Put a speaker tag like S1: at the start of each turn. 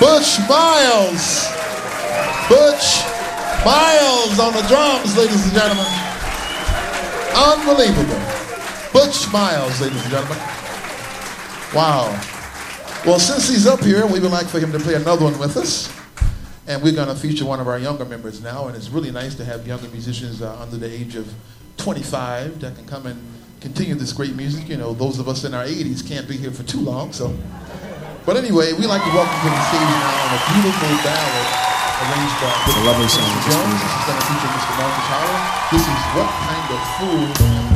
S1: Butch Miles. Butch Miles on the drums, ladies and gentlemen. Unbelievable. Butch Miles, ladies and gentlemen. Wow. Well, since he's up here, we would like for him to play another one with us. And we're going to feature one of our younger members now. And it's really nice to have younger musicians under the age of 25 that can come and continue this great music. You know, those of us in our 80s can't be here for too long. But anyway, we'd like to welcome to the stage now a beautiful ballad arranged by
S2: It's a lovely song.
S1: Mr. Jones. This is going to feature Mr. Marcus Howard. This is What Kind of Fool